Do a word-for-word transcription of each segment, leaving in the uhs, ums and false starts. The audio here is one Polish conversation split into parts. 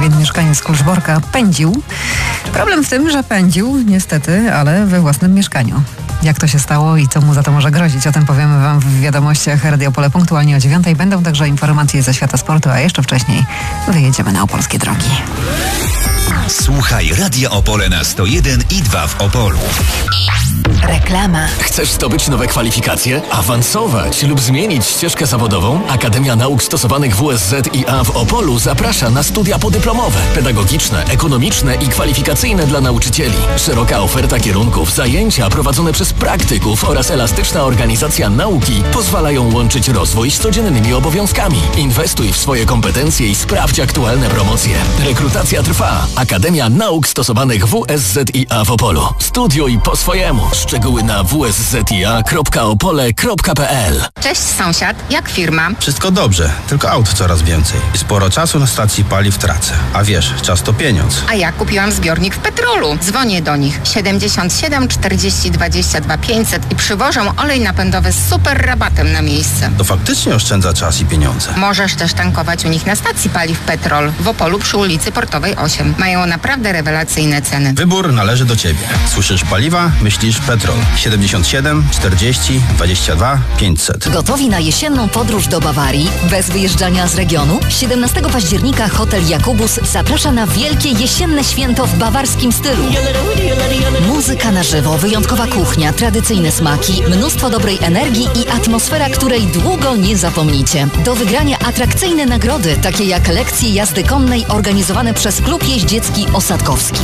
mieszkaniec Kluczborka pędził. Problem w tym, że pędził niestety, ale we własnym mieszkaniu. Jak to się stało i co mu za to może grozić? O tym powiemy wam w wiadomościach Radio Opole punktualnie o dziewiątej. Będą także informacje ze świata sportu, a jeszcze wcześniej wyjedziemy na opolskie drogi. Słuchaj Radia Opole na sto jeden i dwa w Opolu. Reklama. Chcesz zdobyć nowe kwalifikacje? Awansować lub zmienić ścieżkę zawodową? Akademia Nauk Stosowanych W S Z I A w Opolu zaprasza na studia podyplomowe, pedagogiczne, ekonomiczne i kwalifikacyjne dla nauczycieli. Szeroka oferta kierunków, zajęcia prowadzone przez praktyków oraz elastyczna organizacja nauki pozwalają łączyć rozwój z codziennymi obowiązkami. Inwestuj w swoje kompetencje i sprawdź aktualne promocje. Rekrutacja trwa. Akademia Nauk Stosowanych W S Z I A w Opolu. Studiuj po swojemu. Szczegóły na w s z i a kropka opole kropka p l. Cześć sąsiad, jak firma? Wszystko dobrze, tylko aut coraz więcej. I sporo czasu na stacji paliw tracę. A wiesz, czas to pieniądz. A ja kupiłam zbiornik w Petrolu. Dzwonię do nich siedemdziesiąt siedem czterdzieści dwadzieścia dwa pięćset i przywożą olej napędowy z super rabatem na miejsce. To faktycznie oszczędza czas i pieniądze. Możesz też tankować u nich na stacji paliw Petrol w Opolu przy ulicy Portowej osiem. Mają naprawdę rewelacyjne ceny. Wybór należy do ciebie. Słyszysz paliwa? Myślisz Petrol. siedemdziesiąt siedem czterdzieści dwadzieścia dwa pięćset. Gotowi na jesienną podróż do Bawarii? Bez wyjeżdżania z regionu? siedemnastego października Hotel Jakubus zaprasza na wielkie jesienne święto w bawarskim stylu. Muzyka na żywo, wyjątkowa kuchnia, tradycyjne smaki, mnóstwo dobrej energii i atmosfera, której długo nie zapomnicie. Do wygrania atrakcyjne nagrody, takie jak lekcje jazdy konnej organizowane przez Klub Jeździecki Osadkowski.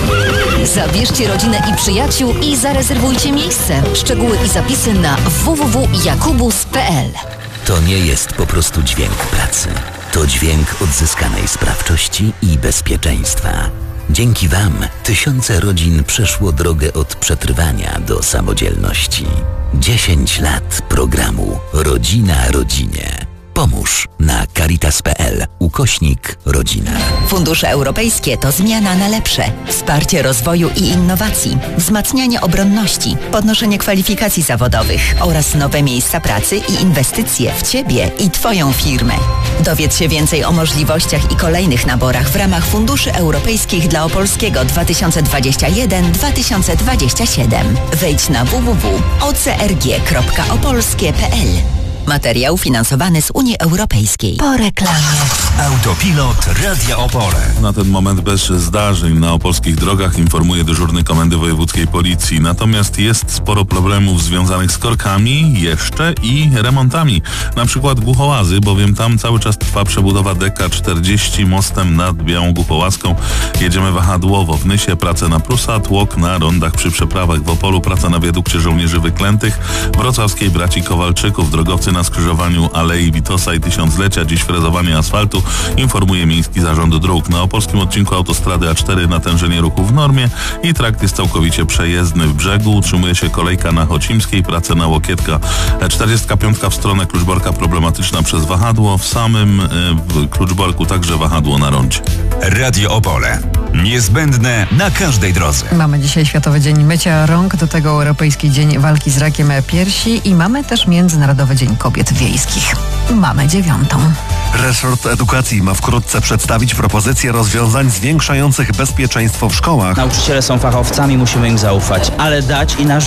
Zabierzcie rodzinę i przyjaciół i zarezerwujcie miejsce. Szczegóły i zapisy na w w w kropka jakubus kropka p l. To nie jest po prostu dźwięk pracy. To dźwięk odzyskanej sprawczości i bezpieczeństwa. Dzięki Wam tysiące rodzin przeszło drogę od przetrwania do samodzielności. dziesięć lat programu Rodzina Rodzinie. Pomóż na caritas kropka p l ukośnik rodzina. Fundusze europejskie to zmiana na lepsze. Wsparcie rozwoju i innowacji, wzmacnianie obronności, podnoszenie kwalifikacji zawodowych oraz nowe miejsca pracy i inwestycje w Ciebie i Twoją firmę. Dowiedz się więcej o możliwościach i kolejnych naborach w ramach Funduszy Europejskich dla Opolskiego dwa tysiące dwadzieścia jeden do dwa tysiące dwadzieścia siedem. Wejdź na w w w kropka o c r g kropka opolskie kropka p l. Materiał finansowany z Unii Europejskiej. Po reklamie. Autopilot Radia Opole. Na ten moment bez zdarzeń na opolskich drogach, informuje dyżurny Komendy Wojewódzkiej Policji. Natomiast jest sporo problemów związanych z korkami jeszcze i remontami. Na przykład Głuchołazy, bowiem tam cały czas trwa przebudowa D K czterdzieści mostem nad Białą Głuchołazką. Jedziemy wahadłowo. W Nysie prace na Prusa, tłok na rondach przy przeprawach. W Opolu praca na wiadukcie żołnierzy wyklętych. Wrocławskiej braci Kowalczyków. Drogowcy na skrzyżowaniu Alei Witosa i Tysiąclecia. Dziś frezowanie asfaltu, informuje Miejski Zarząd Dróg. Na opolskim odcinku autostrady A cztery natężenie ruchu w normie i trakt jest całkowicie przejezdny. W Brzegu utrzymuje się kolejka na Chocimskiej, prace na Łokietka. czterdziestka piątka w stronę Kluczborka problematyczna przez wahadło. W samym w Kluczborku także wahadło na rondzie. Radio Opole. Niezbędne na każdej drodze. Mamy dzisiaj Światowy Dzień Mycia Rąk, do tego Europejski Dzień Walki z Rakiem Piersi i mamy też Międzynarodowy Dzień Kobiet Wiejskich. Mamy dziewiątą. Resort Edukacji ma wkrótce przedstawić propozycje rozwiązań zwiększających bezpieczeństwo w szkołach. Nauczyciele są fachowcami, musimy im zaufać, ale dać i narzucić